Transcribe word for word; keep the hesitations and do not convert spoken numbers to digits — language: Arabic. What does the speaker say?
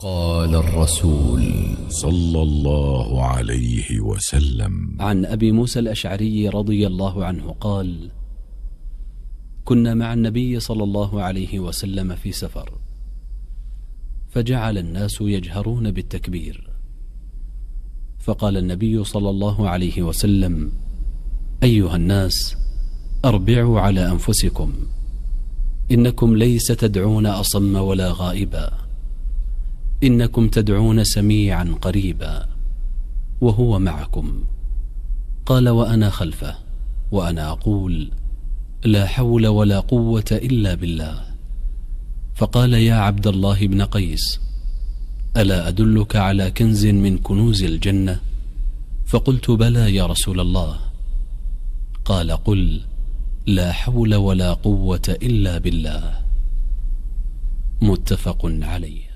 قال الرسول صلى الله عليه وسلم: عن أبي موسى الأشعري رضي الله عنه قال: كنا مع النبي صلى الله عليه وسلم في سفر، فجعل الناس يجهرون بالتكبير، فقال النبي صلى الله عليه وسلم: أيها الناس، أربعوا على أنفسكم، إنكم ليس تدعون أصم ولا غائبا، إنكم تدعون سميعا قريبا وهو معكم. قال وأنا خلفه وأنا أقول: لا حول ولا قوة إلا بالله. فقال: يا عبد الله بن قيس، ألا أدلك على كنز من كنوز الجنة؟ فقلت: بلى يا رسول الله. قال: قل: لا حول ولا قوة إلا بالله. متفق عليه.